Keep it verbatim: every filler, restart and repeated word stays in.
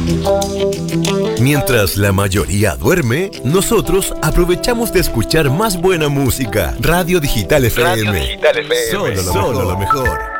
Mientras la mayoría duerme, nosotros aprovechamos de escuchar más buena música. Radio Digital F M. Radio Digital F M. Solo lo, solo lo mejor.